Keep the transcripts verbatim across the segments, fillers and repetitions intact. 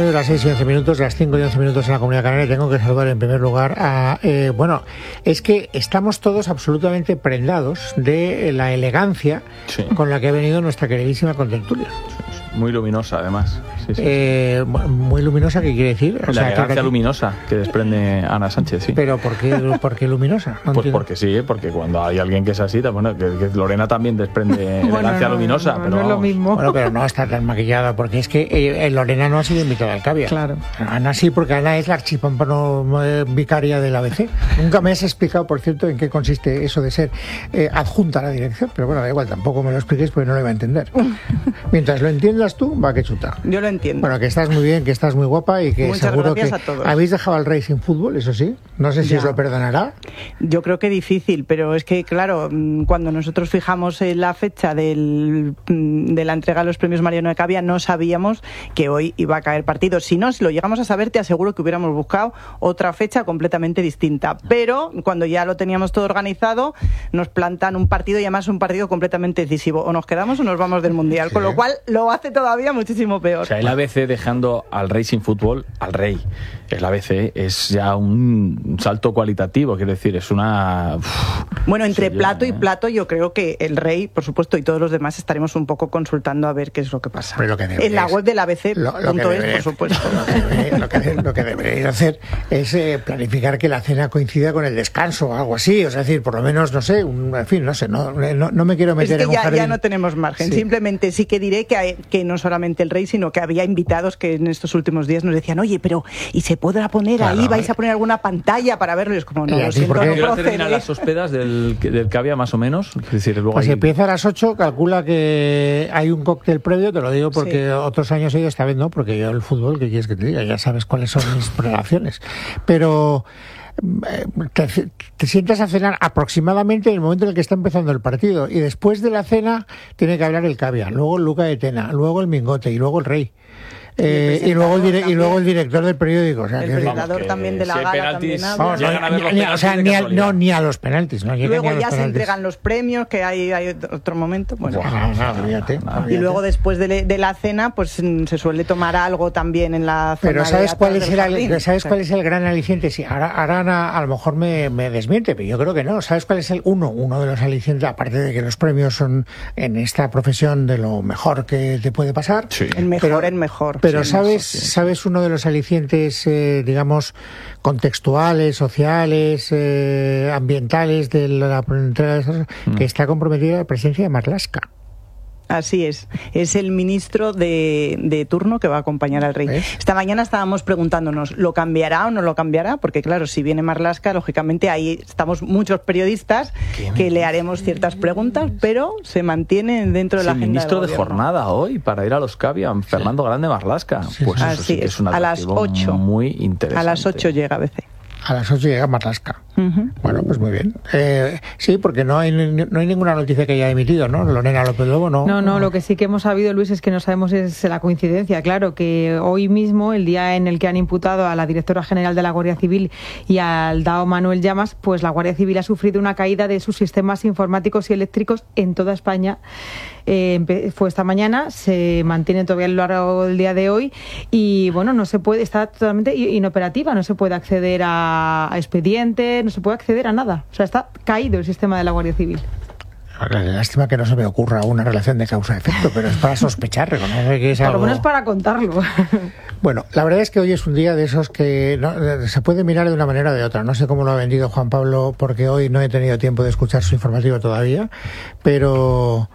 de las seis y once minutos, de las cinco y once minutos en la Comunidad Canaria. Tengo que saludar en primer lugar a... Eh, bueno, es que estamos todos absolutamente prendados de la elegancia sí. con la que ha venido nuestra queridísima contertulia. Muy luminosa, además. Sí, sí, eh, sí. Muy luminosa, ¿qué quiere decir? O la sea, elegancia que... luminosa que desprende Ana Sánchez, sí. ¿Pero por qué, por qué luminosa? No pues entiendo. Porque sí, porque cuando hay alguien que es así, bueno, que, que Lorena también desprende bueno, elegancia no, luminosa. No, pero no es lo mismo. Bueno, pero no está tan maquillada, porque es que eh, Lorena no ha sido invitada al Caviar. Claro. Ana sí, porque Ana es la archipampano eh, vicaria del A B C. Nunca me has explicado, por cierto, en qué consiste eso de ser eh, adjunta a la dirección, pero bueno, da igual, tampoco me lo expliques porque no lo iba a entender. Mientras lo entiendas tú, va que chuta. Yo lo entiendo. Bueno, que estás muy bien, que estás muy guapa y que Muchas seguro que a todos. Habéis dejado al Rey sin fútbol, eso sí. No sé si ya. os lo perdonará. Yo creo que difícil, pero es que, claro, cuando nosotros fijamos la fecha del, de la entrega de los premios Mariano de Cavia, no sabíamos que hoy iba a caer partido. Si no, si lo llegamos a saber, te aseguro que hubiéramos buscado otra fecha completamente distinta. Pero cuando ya lo teníamos todo organizado, nos plantan un partido y además un partido completamente decisivo. O nos quedamos o nos vamos del Mundial, sí. con lo cual lo hace todavía muchísimo peor. O sea, el A B C dejando al Rey sin fútbol, al Rey. El A B C es ya un salto cualitativo, quiero decir, es una... Uf, bueno, entre sí, plato ya, y plato, yo creo que el Rey, por supuesto, y todos los demás estaremos un poco consultando a ver qué es lo que pasa. Lo que en la web del A B C punto es, por supuesto. Lo que, debería, lo, que, lo que deberéis hacer es eh, planificar que la cena coincida con el descanso o algo así, o sea, es decir, por lo menos, no sé, un, en fin, no sé, no, no, no me quiero meter es que en un ya, jardín. ya no tenemos margen, sí. simplemente sí que diré que, hay, que no solamente el Rey, sino que había invitados que en estos últimos días nos decían, oye, pero ¿y se podrá poner claro, ahí? ¿Vais a poner alguna pantalla para verlo? Y es como, no, lo siento, no procede. Terminan las hospedas del, del Cavia, más o menos? Es decir, luego pues hay... empieza a las ocho, calcula que hay un cóctel previo, te lo digo porque sí. otros años he ido, esta vez no, porque yo el fútbol, ¿qué quieres que te diga? Ya sabes cuáles son mis relaciones. Pero... Te, te sientas a cenar aproximadamente en el momento en el que está empezando el partido y después de la cena tiene que hablar el Cavia, luego el Luca de Tena, luego el Mingote y luego el Rey. Eh, y, luego el dire- y luego el director del periódico, o sea, el presentador también de la si gala también vamos, no, ni, ni, o sea, ni, al, no, ni a los penaltis no luego ni a los ya penaltis. Se entregan los premios, que hay, hay otro momento, bueno, no, no, olvídate, olvídate. Y luego después de, de la cena pues se suele tomar algo también en la zona. Pero sabes cuál es el jardín? sabes cuál es el gran aliciente. Sí, ahora, ahora Ana, a lo mejor me, me desmiente, pero yo creo que no. ¿Sabes cuál es el uno uno de los alicientes, aparte de que los premios son en esta profesión de lo mejor que te puede pasar? Sí. El mejor, pero, el mejor. Pero sí, sabes sí. ¿Sabes uno de los alicientes, eh, digamos, contextuales, sociales, eh, ambientales de la entrega de esas, mm. que está comprometida la presencia de Marlaska? Así es, es el ministro de, de turno que va a acompañar al Rey. ¿Ves? Esta mañana estábamos preguntándonos, ¿lo cambiará o no lo cambiará? Porque claro, si viene Marlaska, lógicamente ahí estamos muchos periodistas que le haremos ciertas preguntas, pero se mantiene dentro de la sí, agenda ministro del de gobierno. Jornada hoy para ir a los Cavia, Fernando sí. Grande Marlaska. Sí, pues sí. eso sí que es un a las ocho. muy interesante. A las ocho llega a B C. A las ocho llega Marlaska. Uh-huh. Bueno, pues muy bien. Eh, sí, porque no hay no hay ninguna noticia que haya emitido, ¿no? Lorena López Lobo, ¿no? No, no, lo que sí que hemos sabido, Luis, es que no sabemos es la coincidencia. Claro, que hoy mismo, el día en el que han imputado a la directora general de la Guardia Civil y al D A O Manuel Llamas, pues la Guardia Civil ha sufrido una caída de sus sistemas informáticos y eléctricos en toda España. Eh, fue esta mañana, se mantiene todavía a lo largo del día de hoy y bueno, no se puede, está totalmente inoperativa, no se puede acceder a, a expedientes, no se puede acceder a nada, o sea, está caído el sistema de la Guardia Civil. Lástima que no se me ocurra una relación de causa-efecto, pero es para sospechar, reconocer que es algo... Por lo menos para contarlo. Bueno, la verdad es que hoy es un día de esos que no, se puede mirar de una manera o de otra. No sé cómo lo ha vendido Juan Pablo, porque hoy no he tenido tiempo de escuchar su informativo todavía, pero...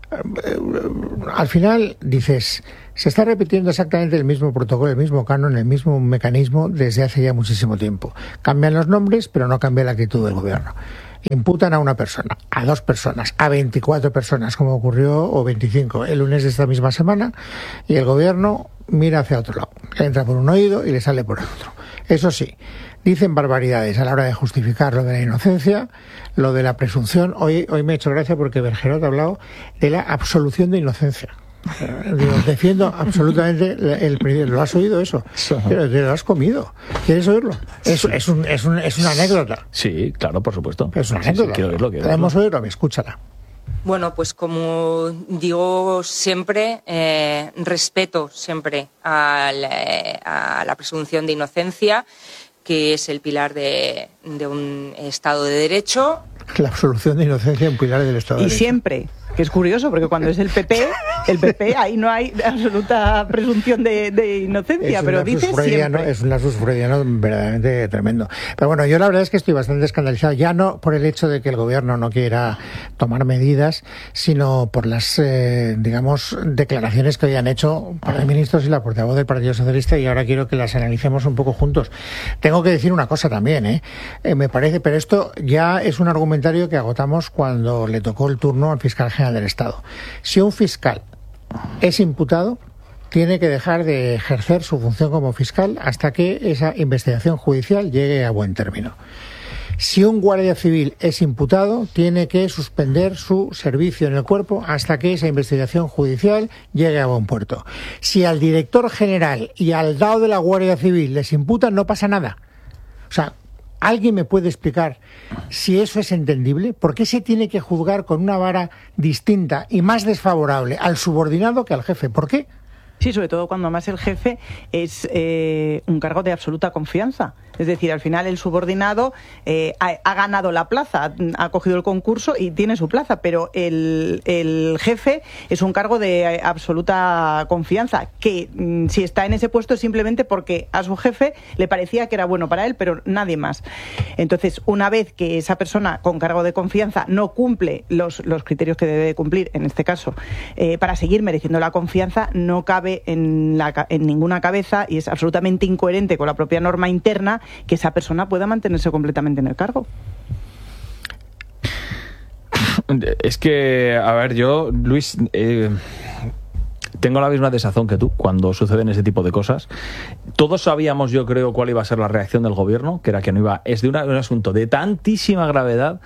al final dices, se está repitiendo exactamente el mismo protocolo, el mismo canon, el mismo mecanismo desde hace ya muchísimo tiempo. Cambian los nombres, pero no cambia la actitud del gobierno. Imputan a una persona, a dos personas, a veinticuatro personas, como ocurrió, o veinticinco, el lunes de esta misma semana, y el gobierno mira hacia otro lado. Le entra por un oído y le sale por el otro. Eso sí, dicen barbaridades a la hora de justificar lo de la inocencia, lo de la presunción. Hoy, hoy me ha hecho gracia porque Bergerot ha hablado de la absolución de inocencia. Digo, defiendo absolutamente el, el ¿lo has oído eso? Pero te lo has comido. ¿Quieres oírlo? Es, sí. es, un, es, un, es una anécdota. Sí, claro, por supuesto. Es una anécdota. Sí, sí, quiero oírlo, quiero Podemos oírlo, escúchala. Bueno, pues como digo siempre, eh, respeto siempre a la, a la presunción de inocencia, que es el pilar de, de un Estado de Derecho. La absolución de inocencia es un pilar del Estado de Y Derecho. siempre, que es curioso, porque cuando es el P P, el P P ahí no hay absoluta presunción de, de inocencia, Es pero un dice lapsus freudiano, siempre. es un lapsus freudiano verdaderamente tremendo. Pero bueno, yo la verdad es que estoy bastante escandalizado, ya no por el hecho de que el gobierno no quiera tomar medidas, sino por las, eh, digamos, declaraciones que hoy han hecho un par de ministros y la portavoz del Partido Socialista, y ahora quiero que las analicemos un poco juntos. Tengo que decir una cosa también, ¿eh? Eh, me parece, pero esto ya es un argumentario que agotamos cuando le tocó el turno al fiscal general del Estado. Si un fiscal es imputado, tiene que dejar de ejercer su función como fiscal hasta que esa investigación judicial llegue a buen término. Si un guardia civil es imputado, tiene que suspender su servicio en el cuerpo hasta que esa investigación judicial llegue a buen puerto. Si al director general y al dado de la Guardia Civil les imputan, no pasa nada. O sea, ¿alguien me puede explicar si eso es entendible? ¿Por qué se tiene que juzgar con una vara distinta y más desfavorable al subordinado que al jefe? ¿Por qué? Sí, sobre todo cuando más el jefe es eh, un cargo de absoluta confianza. Es decir, al final el subordinado eh, ha, ha ganado la plaza, ha cogido el concurso y tiene su plaza, pero el, el jefe es un cargo de absoluta confianza, que mm, si está en ese puesto es simplemente porque a su jefe le parecía que era bueno para él, pero nadie más. Entonces, una vez que esa persona con cargo de confianza no cumple los, los criterios que debe cumplir, en este caso, eh, para seguir mereciendo la confianza, no cabe en, la, en ninguna cabeza, y es absolutamente incoherente con la propia norma interna, que esa persona pueda mantenerse completamente en el cargo. Es que, a ver, yo, Luis, eh, tengo la misma desazón que tú cuando suceden ese tipo de cosas. Todos sabíamos, yo creo, cuál iba a ser la reacción del gobierno, que era que no iba... Es de una, un asunto de tantísima gravedad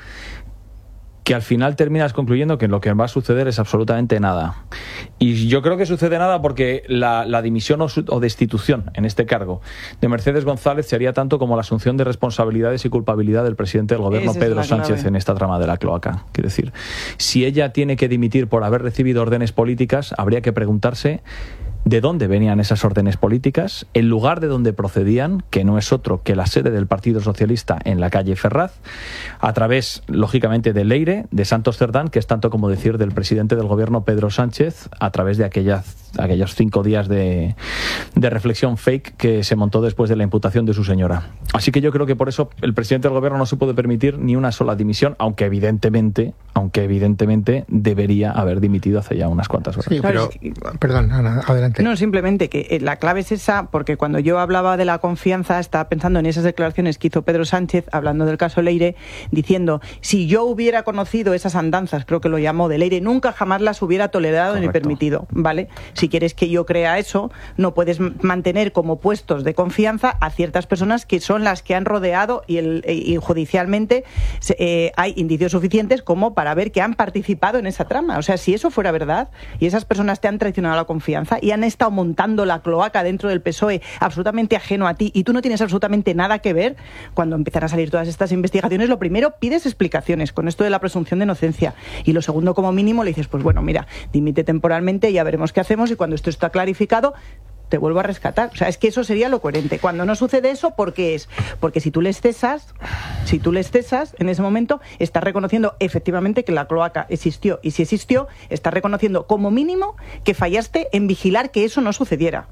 que al final terminas concluyendo que lo que va a suceder es absolutamente nada. Y yo creo que sucede nada porque la, la dimisión o, su, o destitución en este cargo de Mercedes González sería tanto como la asunción de responsabilidades y culpabilidad del presidente del gobierno, Pedro Sánchez, en esta trama de la cloaca. Quiero decir, si ella tiene que dimitir por haber recibido órdenes políticas, habría que preguntarse de dónde venían esas órdenes políticas, el lugar de donde procedían, que no es otro que la sede del Partido Socialista en la calle Ferraz, a través, lógicamente, de Leire, de Santos Cerdán, que es tanto como decir del presidente del gobierno, Pedro Sánchez, a través de aquellas, aquellos cinco días de, de reflexión fake que se montó después de la imputación de su señora. Así que yo creo que por eso el presidente del gobierno no se puede permitir ni una sola dimisión, aunque evidentemente, aunque evidentemente debería haber dimitido hace ya unas cuantas horas. Sí, pero, perdón, Ana, adelante. No, simplemente que la clave es esa, porque cuando yo hablaba de la confianza estaba pensando en esas declaraciones que hizo Pedro Sánchez hablando del caso Leire, diciendo, si yo hubiera conocido esas andanzas, creo que lo llamó, de Leire, nunca jamás las hubiera tolerado. Correcto. Ni permitido, ¿vale? Si quieres que yo crea eso, no puedes mantener como puestos de confianza a ciertas personas que son las que han rodeado y, el, y judicialmente eh, hay indicios suficientes como para ver que han participado en esa trama. O sea, si eso fuera verdad y esas personas te han traicionado la confianza y han estado montando la cloaca dentro del P S O E absolutamente ajeno a ti y tú no tienes absolutamente nada que ver, cuando empiezan a salir todas estas investigaciones, lo primero, pides explicaciones con esto de la presunción de inocencia, y lo segundo, como mínimo, le dices, pues bueno, mira, dimite temporalmente y ya veremos qué hacemos, y cuando esto está clarificado te vuelvo a rescatar. O sea, es que eso sería lo coherente. Cuando no sucede eso, ¿por qué es? Porque si tú les cesas, si tú les cesas, en ese momento estás reconociendo efectivamente que la cloaca existió, y si existió, estás reconociendo como mínimo que fallaste en vigilar que eso no sucediera.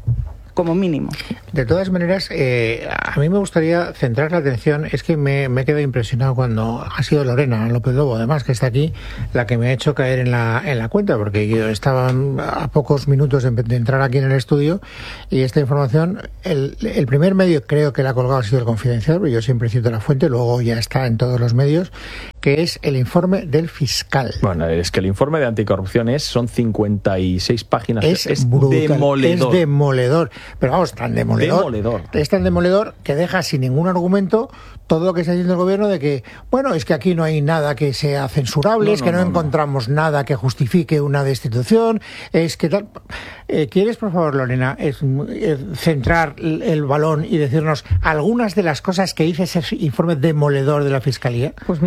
Como mínimo. De todas maneras, eh, a mí me gustaría centrar la atención, es que me, me he quedado impresionado cuando ha sido Lorena López Lobo, además, que está aquí, la que me ha hecho caer en la, en la cuenta, porque yo estaba a pocos minutos de, de entrar aquí en el estudio, y esta información, el, el primer medio creo que la ha colgado ha sido el Confidencial, pero yo siempre cito la fuente, luego ya está en todos los medios, que es el informe del fiscal. Bueno, es que el informe de anticorrupción es, son cincuenta y seis páginas. Es, es brutal, demoledor. Es demoledor. Pero vamos, tan demoledor, demoledor. Es tan demoledor que deja sin ningún argumento todo lo que está diciendo el gobierno de que, bueno, es que aquí no hay nada que sea censurable, no, es que no, no, no encontramos no. nada que justifique una destitución, es que tal... Eh, ¿Quieres, por favor, Lorena, es, es, centrar el, el balón y decirnos algunas de las cosas que dice ese informe demoledor de la Fiscalía? Pues mira,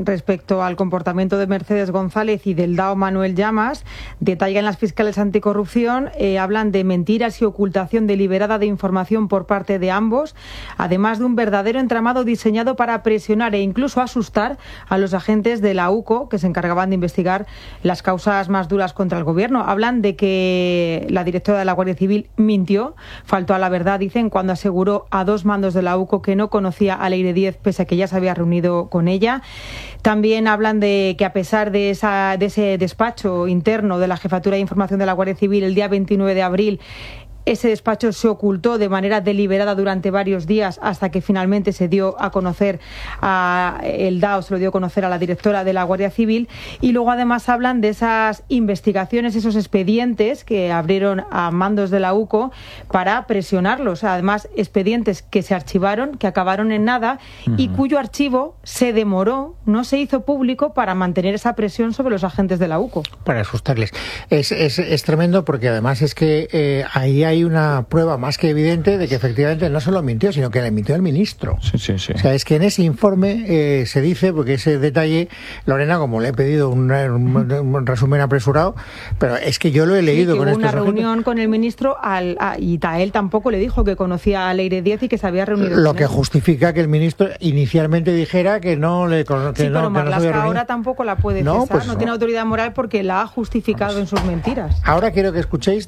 Respecto al comportamiento de Mercedes González y del D A O Manuel Llamas, detallan las fiscales anticorrupción, eh, hablan de mentiras y ocultación deliberada de información por parte de ambos, además de un verdadero entramado diseñado para presionar e incluso asustar a los agentes de la U C O que se encargaban de investigar las causas más duras contra el gobierno. Hablan de que la directora de la Guardia Civil mintió, faltó a la verdad, dicen, cuando aseguró a dos mandos de la U C O que no conocía a Leire Díez, pese a que ya se había reunido con ella. También hablan de que a pesar de, esa, de ese despacho interno de la Jefatura de Información de la Guardia Civil el día veintinueve de abril, ese despacho se ocultó de manera deliberada durante varios días hasta que finalmente se dio a conocer a el D A O, se lo dio a conocer a la directora de la Guardia Civil. Y luego además hablan de esas investigaciones, esos expedientes que abrieron a mandos de la U C O para presionarlos. Además, expedientes que se archivaron, que acabaron en nada uh-huh. y cuyo archivo se demoró, no se hizo público para mantener esa presión sobre los agentes de la U C O. Para asustarles. Es, es, es tremendo porque además es que eh, ahí hay una prueba más que evidente de que efectivamente no solo mintió, sino que le mintió el ministro. Sí, sí, sí. O sea, es que en ese informe eh, se dice, porque ese detalle, Lorena, como le he pedido un, un, un resumen apresurado, pero es que yo lo he leído sí, que con hubo estos una reunión agentes. Con el ministro al, a, y a él tampoco le dijo que conocía a Leire Díez y que se había reunido Lo con que él. Justifica que el ministro inicialmente dijera que no le que sí, no, pero que Marlaska no se ahora tampoco la puede no, cesar, pues, no, no tiene autoridad moral porque la ha justificado en sus mentiras. Ahora quiero que escuchéis,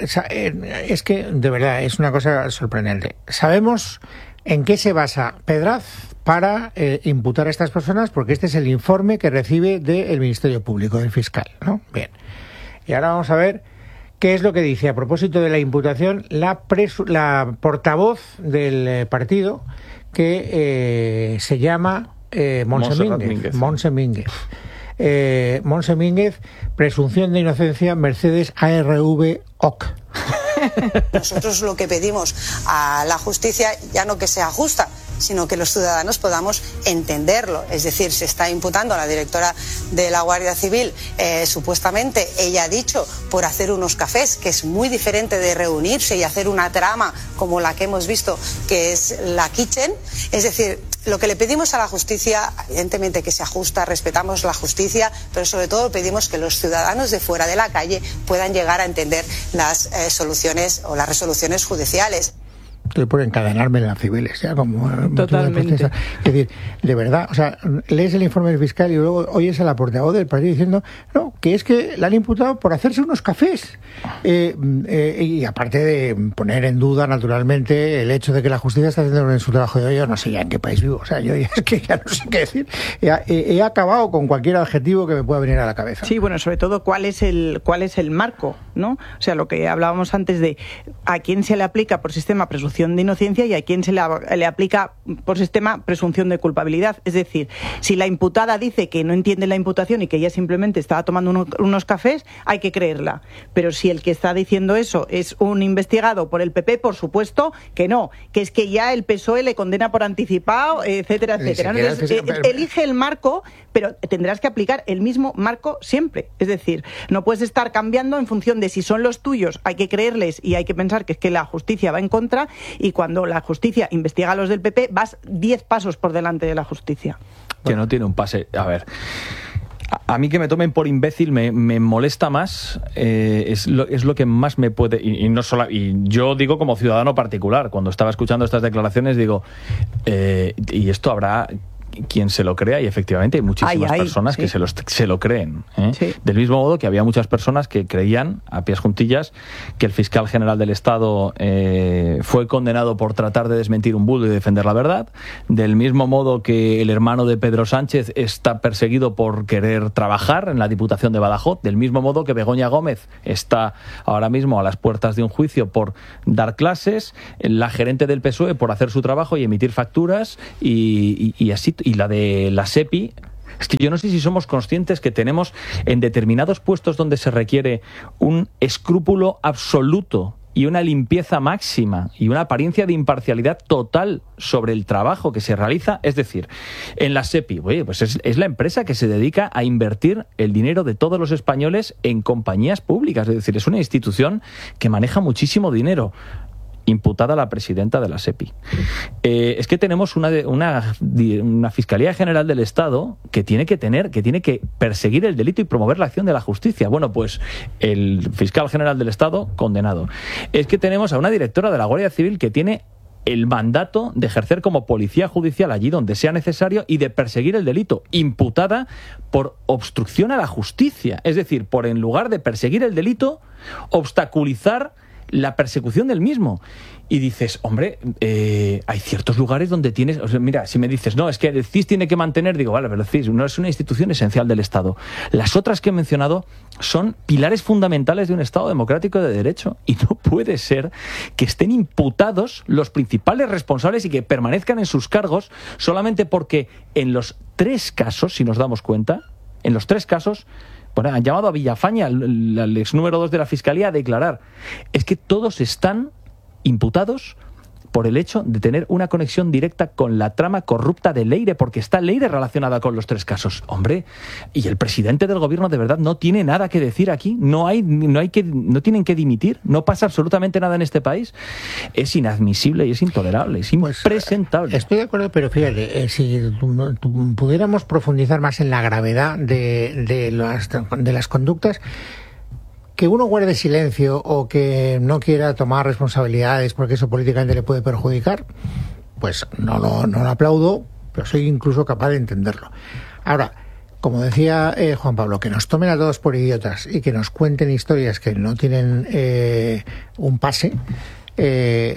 es que de verdad es una cosa sorprendente. Sabemos en qué se basa Pedraz para eh, imputar a estas personas, porque este es el informe que recibe del Ministerio Público, del fiscal, ¿no? Bien. Y ahora vamos a ver qué es lo que dice a propósito de la imputación la, presu- la portavoz del eh, partido que eh, se llama eh, Montse Mínguez. Montse Mínguez. Eh, Montse Mínguez, presunción de inocencia, Mercedes A R V O C. Nosotros lo que pedimos a la justicia, ya no que sea justa, sino que los ciudadanos podamos entenderlo. Es decir, se está imputando a la directora de la Guardia Civil, eh, supuestamente, ella ha dicho, por hacer unos cafés, que es muy diferente de reunirse y hacer una trama como la que hemos visto, que es la Kitchen. Es decir, lo que le pedimos a la justicia, evidentemente que sea justa, respetamos la justicia, pero sobre todo pedimos que los ciudadanos de fuera de la calle puedan llegar a entender las eh, soluciones o las resoluciones judiciales. Estoy por encadenarme en las civiles, ya como totalmente. Es decir, de verdad, o sea, lees el informe del fiscal y luego oyes a la portavoz del partido diciendo, no, que es que la han imputado por hacerse unos cafés. Eh, eh, y aparte de poner en duda, naturalmente, el hecho de que la justicia está haciendo en su trabajo. Yo, yo no sé ya en qué país vivo, o sea, yo ya, es que ya no sé qué decir. He, he, he acabado con cualquier adjetivo que me pueda venir a la cabeza. Sí, bueno, sobre todo, ¿cuál es el cuál es el marco, ¿no? O sea, lo que hablábamos antes de a quién se le aplica por sistema presunción de inocencia y a quién se le, le aplica por sistema presunción de culpabilidad. Es decir, si la imputada dice que no entiende la imputación y que ella simplemente estaba tomando uno, unos cafés, hay que creerla. Pero si el que está diciendo eso es un investigado por el P P, por supuesto que no, que es que ya el P S O E le condena por anticipado, etcétera, etcétera. Entonces, eh, elige el marco, pero tendrás que aplicar el mismo marco siempre. Es decir, no puedes estar cambiando en función de si son los tuyos, hay que creerles y hay que pensar que es que la justicia va en contra, y cuando la justicia investiga a los del P P, vas diez pasos por delante de la justicia. Que no tiene un pase. A ver, a, a mí que me tomen por imbécil me, me molesta más, eh, es, lo, es lo que más me puede... Y, y no solo, y yo digo como ciudadano particular, cuando estaba escuchando estas declaraciones, digo, eh, y esto habrá... quien se lo crea, y efectivamente hay muchísimas ay, ay, personas sí. que se, los, se lo creen, ¿eh? Sí. Del mismo modo que había muchas personas que creían, a pies juntillas, que el fiscal general del Estado eh, fue condenado por tratar de desmentir un bulo y defender la verdad, del mismo modo que el hermano de Pedro Sánchez está perseguido por querer trabajar en la Diputación de Badajoz, del mismo modo que Begoña Gómez está ahora mismo a las puertas de un juicio por dar clases, la gerente del P S O E por hacer su trabajo y emitir facturas, y, y, y así. Y la de la SEPI, es que yo no sé si somos conscientes que tenemos en determinados puestos donde se requiere un escrúpulo absoluto y una limpieza máxima y una apariencia de imparcialidad total sobre el trabajo que se realiza. Es decir, en la SEPI, oye, pues es, es la empresa que se dedica a invertir el dinero de todos los españoles en compañías públicas. Es decir, es una institución que maneja muchísimo dinero. imputada la presidenta de la SEPI. Eh, es que tenemos una, una, una Fiscalía General del Estado que tiene que tener, que tiene que perseguir el delito y promover la acción de la justicia. Bueno, pues el fiscal general del Estado, condenado. Es que tenemos a una directora de la Guardia Civil que tiene el mandato de ejercer como policía judicial allí donde sea necesario y de perseguir el delito, imputada por obstrucción a la justicia. Es decir, por en lugar de perseguir el delito, obstaculizar la persecución del mismo. Y dices, hombre, eh, hay ciertos lugares donde tienes... O sea, mira, si me dices, no, es que el C I S tiene que mantener, digo, vale, pero el C I S no es una institución esencial del Estado. Las otras que he mencionado son pilares fundamentales de un Estado democrático de derecho. Y no puede ser que estén imputados los principales responsables y que permanezcan en sus cargos solamente porque en los tres casos, si nos damos cuenta, en los tres casos... Bueno, han llamado a Villafaña, el, el ex número dos de la Fiscalía, a declarar. Es que todos están imputados por el hecho de tener una conexión directa con la trama corrupta de Leire, porque está Leire relacionada con los tres casos. Hombre, y el presidente del gobierno de verdad no tiene nada que decir aquí, no hay, no hay que, no tienen que dimitir, no pasa absolutamente nada en este país. Es inadmisible y es intolerable, es impresentable. Pues, estoy de acuerdo, pero fíjate, eh, si tu, tu, pudiéramos profundizar más en la gravedad de, de, las, de las conductas, que uno guarde silencio o que no quiera tomar responsabilidades porque eso políticamente le puede perjudicar, pues no lo, no lo aplaudo, pero soy incluso capaz de entenderlo. Ahora, como decía eh, Juan Pablo, que nos tomen a todos por idiotas y que nos cuenten historias que no tienen eh, un pase, Eh,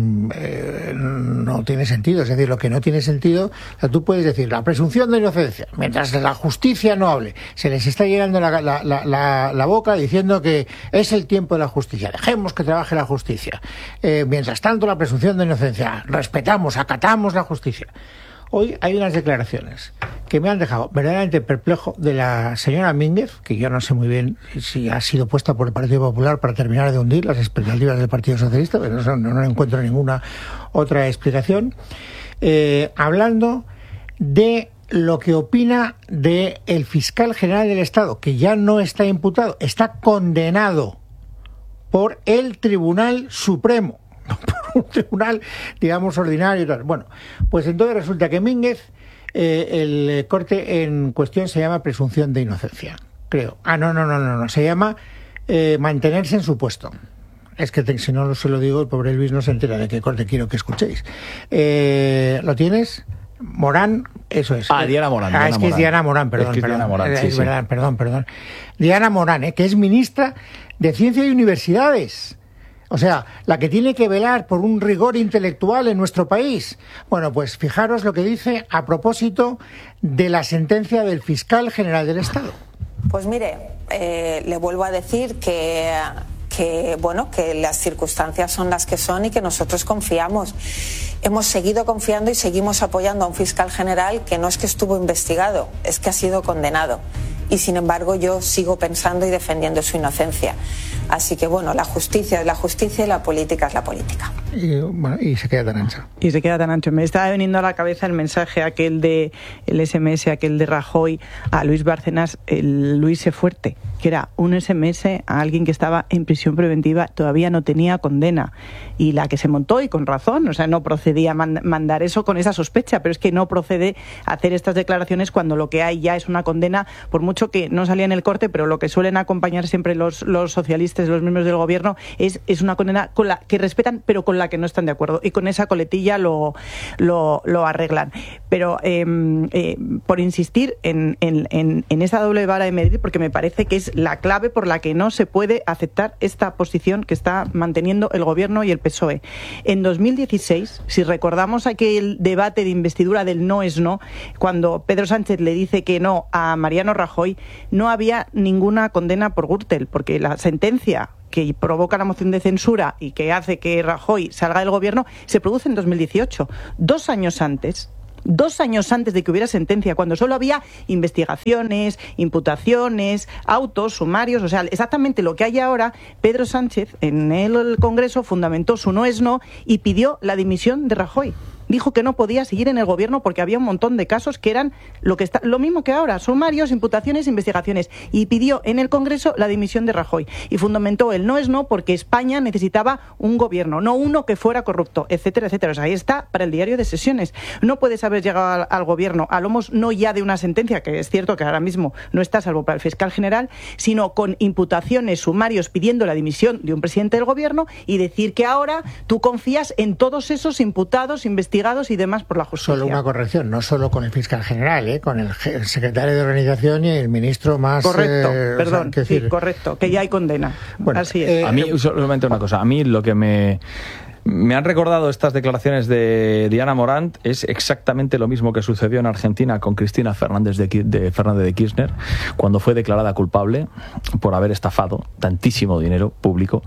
eh, no tiene sentido. Es decir, lo que no tiene sentido, o sea, tú puedes decir la presunción de inocencia mientras la justicia no hable, se les está llegando la, la, la, la, la boca diciendo que es el tiempo de la justicia, dejemos que trabaje la justicia, eh, mientras tanto la presunción de inocencia, respetamos, acatamos la justicia. Hoy hay unas declaraciones que me han dejado verdaderamente perplejo de la señora Mínguez, que yo no sé muy bien si ha sido puesta por el Partido Popular para terminar de hundir las expectativas del Partido Socialista, pero no, no, no encuentro ninguna otra explicación, eh, hablando de lo que opina del fiscal general del Estado, que ya no está imputado, está condenado por el Tribunal Supremo. No por un tribunal, digamos, ordinario y tal. Bueno, pues entonces resulta que Mínguez, eh, el corte en cuestión se llama presunción de inocencia, creo. Ah, no, no, no, no, no, se llama eh, mantenerse en su puesto. Es que te, si no se lo digo, el pobre Luis no se entera de qué corte quiero que escuchéis. Eh, ¿Lo tienes? Morán, eso es. Ah, Diana Morán. Ah, Diana es que Morán. es Diana Morán, perdón. Es que es perdón, Diana Morán, sí, es sí. verdad, perdón, perdón. Diana Morán, eh, que es ministra de Ciencia y Universidades. O sea, la que tiene que velar por un rigor intelectual en nuestro país. Bueno, pues fijaros lo que dice a propósito de la sentencia del fiscal general del Estado. Pues mire, eh, le vuelvo a decir que, que, bueno, que las circunstancias son las que son y que nosotros confiamos. Hemos seguido confiando y seguimos apoyando a un fiscal general que no es que estuvo investigado, es que ha sido condenado. Y sin embargo yo sigo pensando y defendiendo su inocencia. Así que bueno, la justicia es la justicia y la política es la política. Y, bueno, y se queda tan ancho. Y se queda tan ancho. Me estaba viniendo a la cabeza el mensaje aquel de el ese eme ese, aquel de Rajoy a Luis Bárcenas, el Luis sé fuerte, que era un ese eme ese a alguien que estaba en prisión preventiva, todavía no tenía condena. Y la que se montó, y con razón, o sea, no procedía mand- mandar eso con esa sospecha, pero es que no procede hacer estas declaraciones cuando lo que hay ya es una condena, por mucho que no salía en el corte, pero lo que suelen acompañar siempre los, los socialistas, los miembros del gobierno, es, es una condena con la que respetan, pero con la que no están de acuerdo. Y con esa coletilla lo, lo, lo arreglan. Pero eh, eh, por insistir en, en, en, en esa doble vara de medir, porque me parece que es la clave por la que no se puede aceptar esta posición que está manteniendo el gobierno y el P S O E. En dos mil dieciséis, si recordamos aquel debate de investidura del no es no, cuando Pedro Sánchez le dice que no a Mariano Rajoy, no había ninguna condena por Gürtel, porque la sentencia que provoca la moción de censura y que hace que Rajoy salga del gobierno se produce en dos mil dieciocho, dos años antes. Dos años antes de que hubiera sentencia, cuando solo había investigaciones, imputaciones, autos, sumarios, o sea, exactamente lo que hay ahora. Pedro Sánchez en el Congreso fundamentó su no es no y pidió la dimisión de Rajoy. dijo que no podía seguir en el gobierno porque había un montón de casos que eran lo que está, lo mismo que ahora, sumarios, imputaciones, investigaciones, y pidió en el Congreso la dimisión de Rajoy y fundamentó el no es no porque España necesitaba un gobierno, no uno que fuera corrupto, etcétera, etcétera. O sea, ahí está para el diario de sesiones. No puedes haber llegado al, al gobierno a lomos no ya de una sentencia, que es cierto que ahora mismo no está salvo para el fiscal general, sino con imputaciones, sumarios, pidiendo la dimisión de un presidente del gobierno y decir que ahora tú confías en todos esos imputados, investigados y demás por la justicia. Solo una corrección, no solo con el fiscal general, ¿eh? Con el, el secretario de organización y el ministro más... Correcto, eh, perdón, o sea, sí, decir... correcto, que ya hay condena. Bueno, así es. Eh, a mí, solamente una cosa, a mí lo que me... Me han recordado estas declaraciones de Diana Morant, es exactamente lo mismo que sucedió en Argentina con Cristina Fernández de, de, Fernández de Kirchner, cuando fue declarada culpable por haber estafado tantísimo dinero público,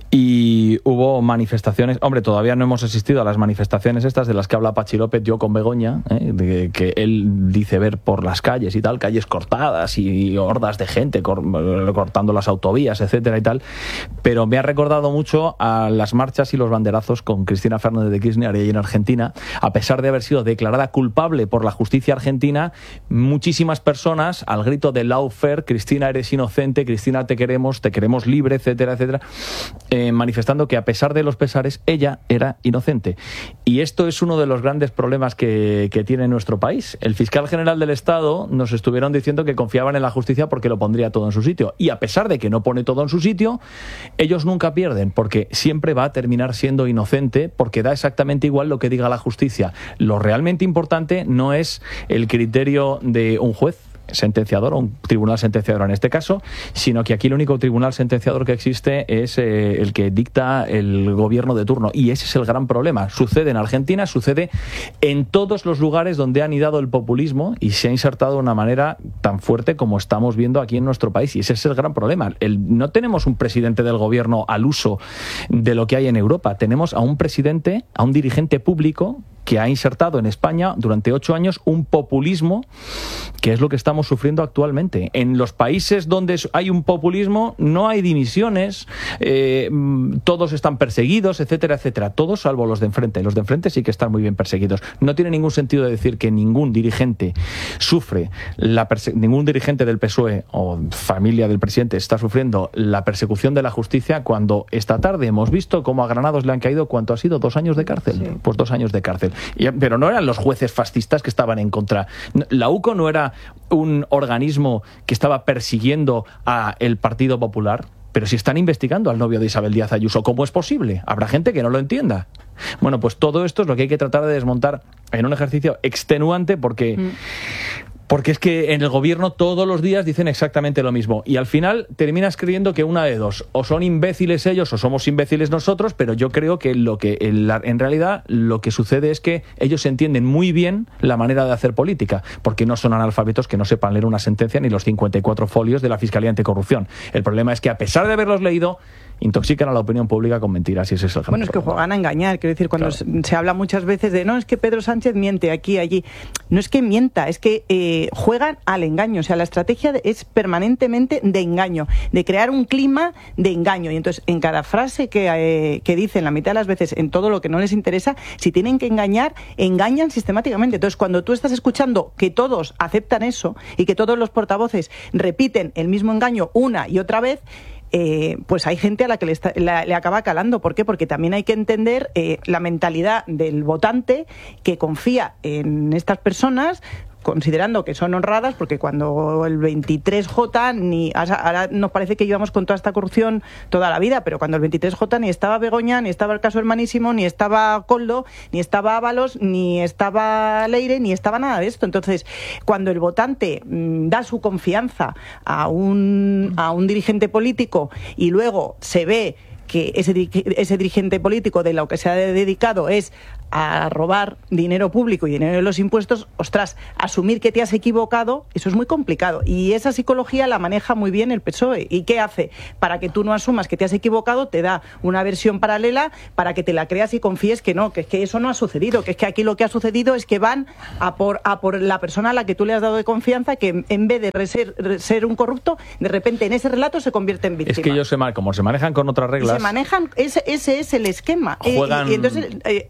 y hubo manifestaciones, hombre, todavía no hemos asistido a las manifestaciones estas de las que habla Pachi López, yo con Begoña, ¿eh? de que él dice ver por las calles y tal, calles cortadas y hordas de gente cor, cortando las autovías, etcétera y tal, pero me ha recordado mucho a las marchas y los banderazos con Cristina Fernández de Kirchner allí en Argentina. A pesar de haber sido declarada culpable por la justicia argentina, muchísimas personas, al grito de lawfare, Cristina eres inocente, Cristina te queremos, te queremos libre, etcétera, etcétera, eh, manifestando que a pesar de los pesares, ella era inocente. Y esto es uno de los grandes problemas que, que tiene nuestro país. El fiscal general del Estado nos estuvieron diciendo que confiaban en la justicia porque lo pondría todo en su sitio. Y a pesar de que no pone todo en su sitio, ellos nunca pierden, porque siempre va a terminar siendo inocente, porque da exactamente igual lo que diga la justicia. Lo realmente importante no es el criterio de un juez sentenciador o un tribunal sentenciador en este caso, sino que aquí el único tribunal sentenciador que existe es eh, el que dicta el gobierno de turno, y ese es el gran problema. Sucede en Argentina, sucede en todos los lugares donde ha anidado el populismo y se ha insertado de una manera tan fuerte como estamos viendo aquí en nuestro país, y ese es el gran problema. El, no tenemos un presidente del gobierno al uso de lo que hay en Europa, tenemos a un presidente, a un dirigente público que ha insertado en España durante ocho años un populismo que es lo que estamos sufriendo actualmente. En los países donde hay un populismo no hay dimisiones, eh, todos están perseguidos, etcétera, etcétera. Todos salvo los de enfrente. Los de enfrente sí que están muy bien perseguidos. No tiene ningún sentido decir que ningún dirigente sufre, la perse- ningún dirigente del P S O E o familia del presidente está sufriendo la persecución de la justicia, cuando esta tarde hemos visto cómo a Granados le han caído, ¿cuánto ha sido? ¿Dos años de cárcel? Sí. Pues dos años de cárcel. Y, pero no eran los jueces fascistas que estaban en contra. La U C O no era un organismo que estaba persiguiendo a el Partido Popular, pero si están investigando al novio de Isabel Díaz Ayuso, ¿cómo es posible? Habrá gente que no lo entienda. Bueno, pues todo esto es lo que hay que tratar de desmontar en un ejercicio extenuante, porque... Mm. Porque es que en el gobierno todos los días dicen exactamente lo mismo. Y al final terminas creyendo que una de dos. O son imbéciles ellos o somos imbéciles nosotros, pero yo creo que, lo que en realidad lo que sucede es que ellos entienden muy bien la manera de hacer política, porque no son analfabetos que no sepan leer una sentencia ni los cincuenta y cuatro folios de la Fiscalía Anticorrupción. El problema es que a pesar de haberlos leído, intoxican a la opinión pública con mentiras, y ese es el gran Bueno, es que juegan a engañar, quiero decir, cuando claro. se, se habla muchas veces de no, es que Pedro Sánchez miente aquí, allí. No es que mienta, es que eh, juegan al engaño. O sea, la estrategia es permanentemente de engaño, de crear un clima de engaño. Y entonces, en cada frase que, eh, que dicen, la mitad de las veces, en todo lo que no les interesa, si tienen que engañar, engañan sistemáticamente. Entonces, cuando tú estás escuchando que todos aceptan eso y que todos los portavoces repiten el mismo engaño una y otra vez, Eh, pues hay gente a la que le, está, la, le acaba calando. ¿Por qué? Porque también hay que entender eh, la mentalidad del votante que confía en estas personas, considerando que son honradas, porque cuando el veintitrés J, ni ahora nos parece que llevamos con toda esta corrupción toda la vida, pero cuando el veintitrés J ni estaba Begoña, ni estaba el caso Hermanísimo, ni estaba Coldo, ni estaba Ábalos, ni estaba Leire, ni estaba nada de esto. Entonces, cuando el votante mmm, da su confianza a un, a un dirigente político y luego se ve que ese, ese dirigente político de lo que se ha dedicado es a robar dinero público y dinero de los impuestos, ostras, asumir que te has equivocado, eso es muy complicado. Y esa psicología la maneja muy bien el P S O E. ¿Y qué hace? Para que tú no asumas que te has equivocado, te da una versión paralela para que te la creas y confíes que no, que es que eso no ha sucedido, que es que aquí lo que ha sucedido es que van a por, a por la persona a la que tú le has dado de confianza, que en vez de ser, ser un corrupto, de repente en ese relato se convierte en víctima. Es que ellos, se, como se manejan con otras reglas... Se manejan, ese, ese es el esquema. Juegan... Y, y entonces eh, eh, hay que entender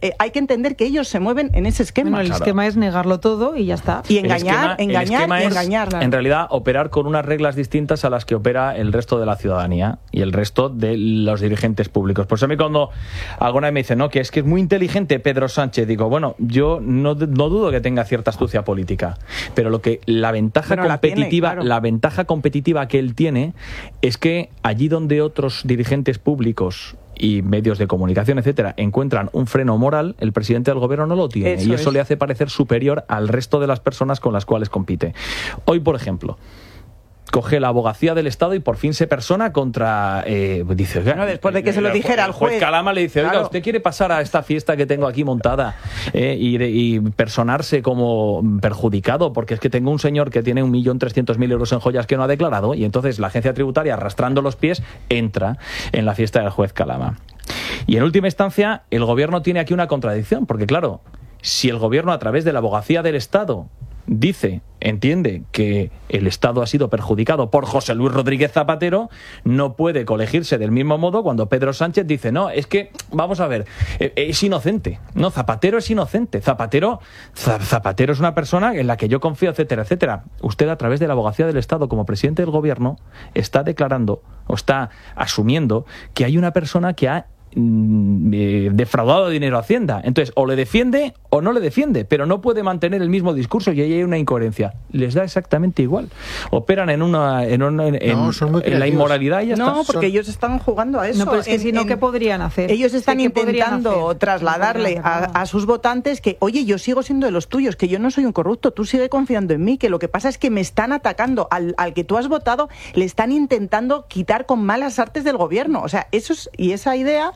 entender que ellos se mueven en ese esquema. Bueno, el Claro. esquema es negarlo todo y ya está. Y El engañar, esquema- el engañar esquema y es, engañar. en realidad, operar con unas reglas distintas a las que opera el resto de la ciudadanía y el resto de los dirigentes públicos. Por eso a mí cuando alguna vez me dicen, no, que es que es muy inteligente Pedro Sánchez, digo, bueno, yo no, no dudo que tenga cierta astucia política, pero lo que la ventaja Bueno, la competitiva, tiene, claro. la ventaja competitiva que él tiene es que allí donde otros dirigentes públicos y medios de comunicación, etcétera, encuentran un freno moral, el presidente del gobierno no lo tiene. Eso y eso es. le hace parecer superior al resto de las personas con las cuales compite. Hoy, por ejemplo, coge la abogacía del Estado y por fin se persona contra... Eh, dice, oiga, Bueno, después de que se lo el dijera el al juez. Calama le dice, oiga, Claro. ¿usted quiere pasar a esta fiesta que tengo aquí montada eh, y, de- y personarse como perjudicado? Porque es que tengo un señor que tiene un millón trescientos mil euros en joyas que no ha declarado, y entonces la agencia tributaria, arrastrando los pies, entra en la fiesta del juez Calama. Y en última instancia, el gobierno tiene aquí una contradicción, porque claro, si el gobierno a través de la abogacía del Estado dice, entiende que el Estado ha sido perjudicado por José Luis Rodríguez Zapatero, no puede colegirse del mismo modo cuando Pedro Sánchez dice, no, es que, vamos a ver, eh, es inocente. No, Zapatero es inocente. Zapatero, Za- Zapatero es una persona en la que yo confío, etcétera, etcétera. Usted, a través de la abogacía del Estado, como presidente del gobierno, está declarando o está asumiendo que hay una persona que ha mm, eh, defraudado dinero a Hacienda. Entonces, o le defiende o no le defiende, pero no puede mantener el mismo discurso y ahí hay una incoherencia. Les da exactamente igual. Operan en una en, una- en- No, son muy en la creativos. inmoralidad y ya No, está. porque ellos están jugando a eso. No, pero es que En- si no, en- ¿qué podrían hacer? Ellos están Sí, ¿qué podrían intentando hacer? trasladarle No podrían hacer a, nada. a sus votantes que, oye, yo sigo siendo de los tuyos, que yo no soy un corrupto, tú sigue confiando en mí, que lo que pasa es que me están atacando al, al que tú has votado, le están intentando quitar con malas artes del gobierno. O sea, eso es, y esa idea,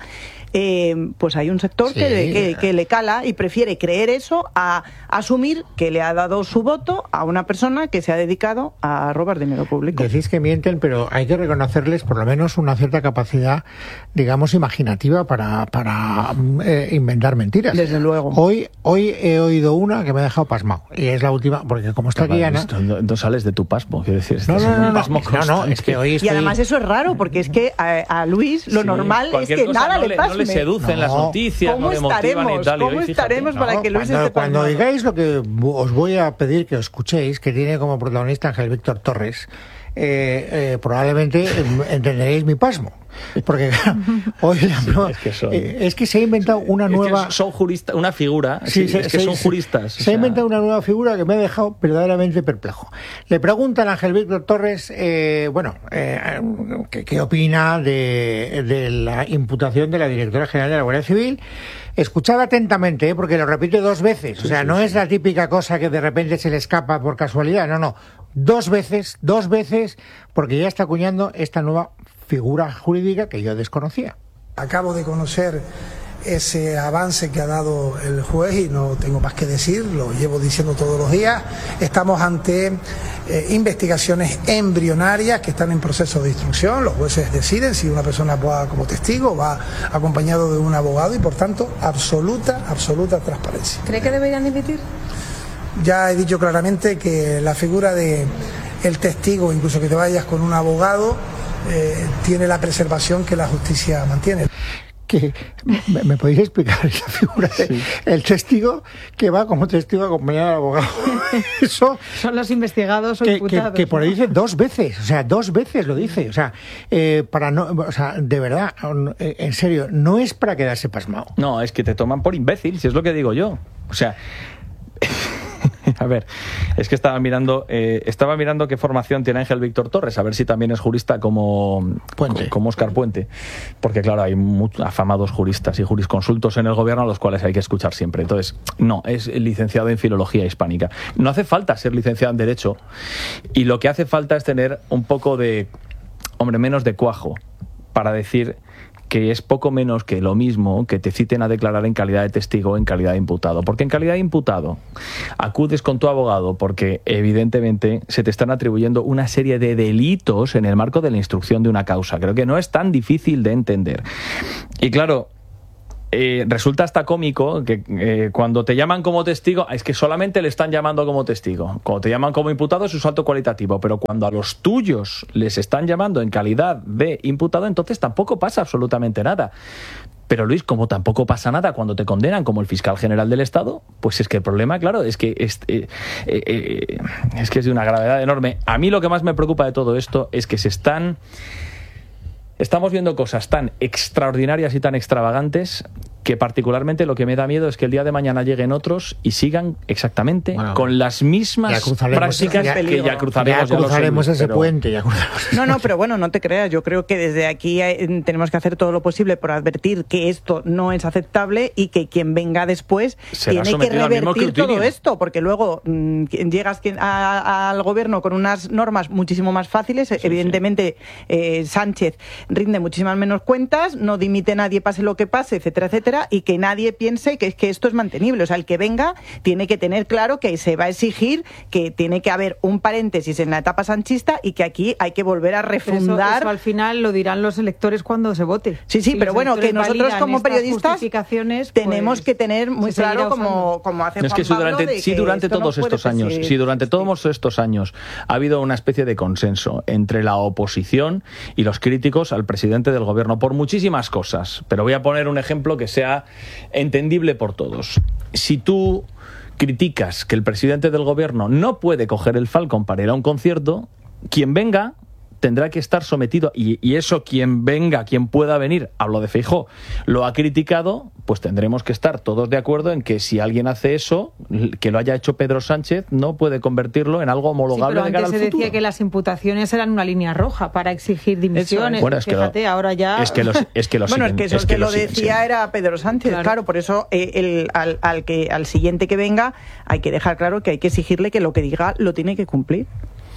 eh, pues hay un sector Sí. que, le- que, que le cala y prefiere creer eso a asumir que le ha dado su voto a una persona que se ha dedicado a robar dinero público. Decís que mienten, pero hay que reconocerles por lo menos una cierta capacidad, digamos, imaginativa para, para mm, eh, inventar mentiras. Desde luego. Hoy, hoy he oído una que me ha dejado pasmado. Y es la última, porque como está aquí Ana... No, no sales de tu pasmo, quiero decir. No, estás no, en no, un no, pasmo no, no, constante. es que hoy Y estoy... además eso es raro, porque es que a, a Luis lo Sí, normal es cualquier que cosa nada no le le, pase. no le seducen las No. noticias, ¿Cómo no le motivan y estaremos? tal. y ¿Cómo hoy, fíjate, estaremos no. para que Luis cuando, esté cuando pasmado? digáis lo que os voy a pedir que os escuchéis, que tiene como protagonista Ángel Víctor Torres, eh, eh, probablemente eh, entenderéis mi pasmo. Porque claro, hoy le hablo- es que son- eh, es que se ha inventado una Es que nueva... son juristas, una figura. Sí, sí, se- es que se- son se- juristas. Se, o sea, ha inventado una nueva figura que me ha dejado verdaderamente perplejo. Le preguntan a Ángel Víctor Torres, eh, bueno, eh, ¿qué, qué opina de, de la imputación de la directora general de la Guardia Civil? Escuchad atentamente, ¿eh? Porque lo repite dos veces. O sea, no es la típica cosa que de repente se le escapa por casualidad. No, no. Dos veces, dos veces, porque ya está acuñando esta nueva figura jurídica que yo desconocía. Acabo de conocer ese avance que ha dado el juez y no tengo más que decir, lo llevo diciendo todos los días. Estamos ante eh, investigaciones embrionarias que están en proceso de instrucción. Los jueces deciden si una persona va como testigo, va acompañado de un abogado y por tanto absoluta, absoluta transparencia. ¿Cree que deberían dimitir? Ya he dicho claramente que la figura de el testigo, incluso que te vayas con un abogado, eh, tiene la preservación que la justicia mantiene. Que me, me podéis explicar esa figura de el testigo que va como testigo acompañado del abogado. Eso Son los investigados o que, que, imputados. que por ahí ¿no? dice dos veces, o sea, dos veces lo dice, o sea, eh, para no, o sea, de verdad, eh, en serio, no es para quedarse pasmado. No, es que te toman por imbécil, si es lo que digo yo. O sea, a ver, es que estaba mirando, eh, estaba mirando qué formación tiene Ángel Víctor Torres, a ver si también es jurista como Puente. como Óscar Puente, porque claro, hay muchos afamados juristas y jurisconsultos en el gobierno a los cuales hay que escuchar siempre. Entonces, no, es licenciado en filología hispánica. No hace falta ser licenciado en derecho, y lo que hace falta es tener un poco de, hombre, menos de cuajo para decir que es poco menos que lo mismo que te citen a declarar en calidad de testigo o en calidad de imputado. Porque en calidad de imputado acudes con tu abogado porque evidentemente se te están atribuyendo una serie de delitos en el marco de la instrucción de una causa. Creo que no es tan difícil de entender. Y claro, Eh, resulta hasta cómico que eh, cuando te llaman como testigo, es que solamente le están llamando como testigo. Cuando te llaman como imputado es un salto cualitativo, pero cuando a los tuyos les están llamando en calidad de imputado, entonces tampoco pasa absolutamente nada. Pero Luis, como tampoco pasa nada cuando te condenan como el fiscal general del Estado, pues es que el problema, claro, es que es, eh, eh, eh, es que es de una gravedad enorme. A mí lo que más me preocupa de todo esto es que se están... Estamos viendo cosas tan extraordinarias y tan extravagantes que particularmente lo que me da miedo es que el día de mañana lleguen otros y sigan exactamente bueno, con las mismas prácticas ya, que ya cruzaremos, ya cruzaremos ya ese pero... puente. Ya cruzaremos no, no, pero bueno, no te creas. Yo creo que desde aquí hay, tenemos que hacer todo lo posible por advertir que esto no es aceptable y que quien venga después será tiene que revertir todo esto, porque luego mmm, llegas a, a, al gobierno con unas normas muchísimo más fáciles. Sí, evidentemente, sí. eh, Sánchez rinde muchísimas menos cuentas, no dimite nadie pase lo que pase, etcétera, etcétera, y que nadie piense que, que esto es mantenible. O sea, el que venga tiene que tener claro que se va a exigir que tiene que haber un paréntesis en la etapa sanchista y que aquí hay que volver a refundar. Eso, eso al final lo dirán los electores cuando se vote. Sí, sí, si pero bueno, que nosotros como periodistas tenemos pues, que tener muy claro como, como hace no, es que Juan durante, Pablo, si durante todos no estos años, si durante todos sí. estos años ha habido una especie de consenso entre la oposición y los críticos al presidente del gobierno por muchísimas cosas, pero voy a poner un ejemplo que sea entendible por todos. Si tú criticas que el presidente del gobierno no puede coger el Falcon para ir a un concierto, quien venga tendrá que estar sometido, y, y eso quien venga, quien pueda venir, hablo de Feijóo, lo ha criticado, pues tendremos que estar todos de acuerdo en que si alguien hace eso, que lo haya hecho Pedro Sánchez, no puede convertirlo en algo homologable sí, de cara al futuro. Antes se decía que las imputaciones eran una línea roja para exigir dimisiones. Bueno, es Fíjate, que lo, ahora ya... Es que lo, es que lo bueno, siguen, es que eso es que, que lo, lo decía siguen, era Pedro Sánchez, claro, claro por eso eh, el, al, al, que, al siguiente que venga hay que dejar claro que hay que exigirle que lo que diga lo tiene que cumplir.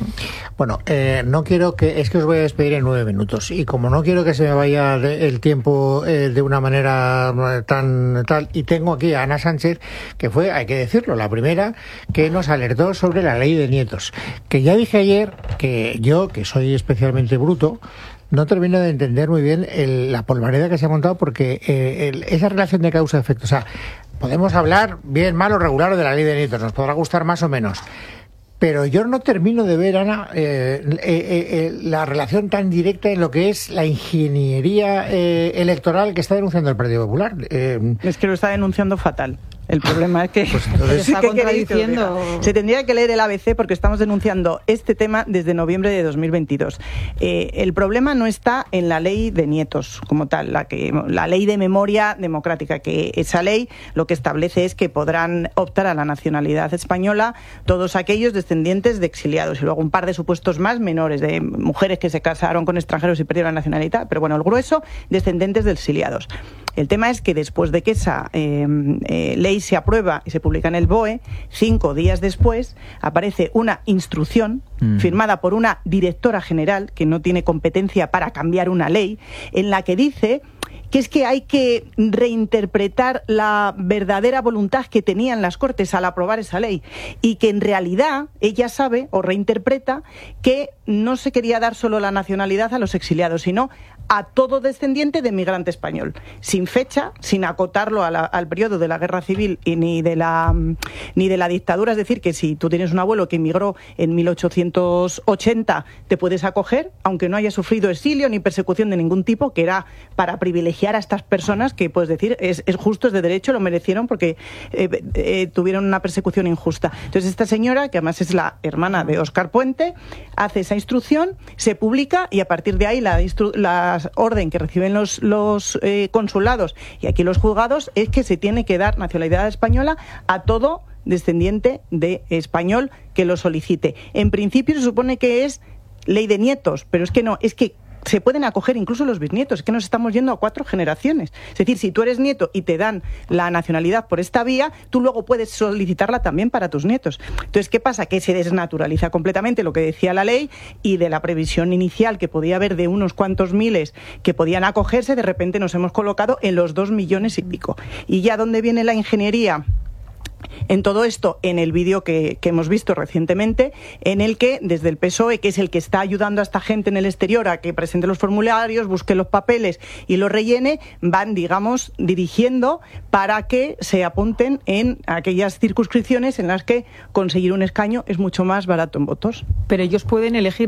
Bueno, eh, no quiero que... Es que os voy a despedir en nueve minutos. Y como no quiero que se me vaya de, el tiempo eh, de una manera tan tal... Y tengo aquí a Ana Sánchez, que fue, hay que decirlo, la primera que nos alertó sobre la ley de nietos. Que ya dije ayer que yo, que soy especialmente bruto, no termino de entender muy bien el, la polvareda que se ha montado, porque eh, el, esa relación de causa-efecto... O sea, podemos hablar bien, mal o regular de la ley de nietos. Nos podrá gustar más o menos. Pero yo no termino de ver, Ana, eh, eh, eh, la relación tan directa en lo que es la ingeniería eh, electoral que está denunciando el Partido Popular. Eh, es que lo está denunciando fatal. El problema es que pues entonces, está contradiciendo. Se tendría que leer el A B C porque estamos denunciando este tema desde noviembre de dos mil veintidós. Eh, el problema no está en la ley de nietos como tal, la, que, la ley de memoria democrática, que esa ley lo que establece es que podrán optar a la nacionalidad española todos aquellos descendientes de exiliados y luego un par de supuestos más menores, de mujeres que se casaron con extranjeros y perdieron la nacionalidad, pero bueno, el grueso, descendientes de exiliados. El tema es que después de que esa eh, eh, ley se aprueba y se publica en el B O E, cinco días después aparece una instrucción mm. firmada por una directora general que no tiene competencia para cambiar una ley, en la que dice que es que hay que reinterpretar la verdadera voluntad que tenían las Cortes al aprobar esa ley y que en realidad ella sabe o reinterpreta que no se quería dar solo la nacionalidad a los exiliados, sino a todo descendiente de migrante español, sin fecha, sin acotarlo a la, al periodo de la Guerra Civil y ni de la ni de la dictadura. Es decir, que si tú tienes un abuelo que emigró en mil ochocientos ochenta, te puedes acoger, aunque no haya sufrido exilio ni persecución de ningún tipo, que era para privilegiar a estas personas que, puedes decir, es, es justo, es de derecho, lo merecieron porque eh, eh, tuvieron una persecución injusta. Entonces esta señora, que además es la hermana de Óscar Puente, hace esa instrucción, se publica y a partir de ahí la, instru- la orden que reciben los, los eh, consulados y aquí los juzgados es que se tiene que dar nacionalidad española a todo descendiente de español que lo solicite. En principio se supone que es ley de nietos, pero es que no, es que se pueden acoger incluso los bisnietos, es que nos estamos yendo a cuatro generaciones. Es decir, si tú eres nieto y te dan la nacionalidad por esta vía, tú luego puedes solicitarla también para tus nietos. Entonces, ¿qué pasa? Que se desnaturaliza completamente lo que decía la ley y de la previsión inicial que podía haber de unos cuantos miles que podían acogerse, de repente nos hemos colocado en los dos millones y pico. ¿Y ya dónde viene la ingeniería? En todo esto, en el vídeo que, que hemos visto recientemente, en el que desde el P S O E, que es el que está ayudando a esta gente en el exterior a que presente los formularios, busque los papeles y los rellene, van, digamos, dirigiendo para que se apunten en aquellas circunscripciones en las que conseguir un escaño es mucho más barato en votos. Pero ellos pueden elegir